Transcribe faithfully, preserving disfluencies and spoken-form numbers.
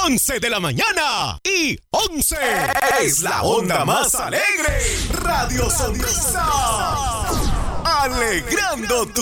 once de la mañana y once es la onda más alegre. Radio Sonrisa. Alegrando tu